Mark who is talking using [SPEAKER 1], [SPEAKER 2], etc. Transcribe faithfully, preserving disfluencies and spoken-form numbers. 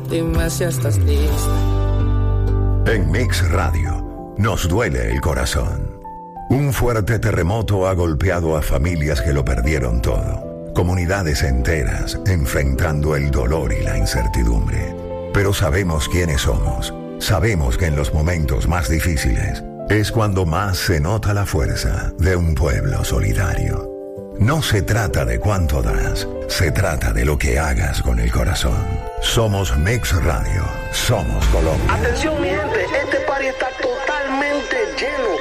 [SPEAKER 1] Dime si estás triste.
[SPEAKER 2] En Mix Radio nos duele el corazón. Un fuerte terremoto ha golpeado a familias que lo perdieron todo. Comunidades enteras enfrentando el dolor y la incertidumbre. Pero sabemos quiénes somos. Sabemos que en los momentos más difíciles es cuando más se nota la fuerza de un pueblo solidario. No se trata de cuánto das, se trata de lo que hagas con el corazón. Somos Mix Radio, somos Colombia.
[SPEAKER 3] Atención mi gente, este party está totalmente lleno.